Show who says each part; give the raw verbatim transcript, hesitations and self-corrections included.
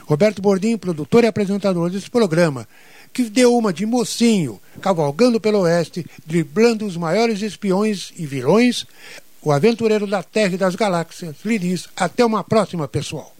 Speaker 1: Roberto Bordim, produtor e apresentador desse programa, que deu uma de mocinho, cavalgando pelo oeste, driblando os maiores espiões e vilões, o aventureiro da Terra e das Galáxias lhe diz até uma próxima, pessoal.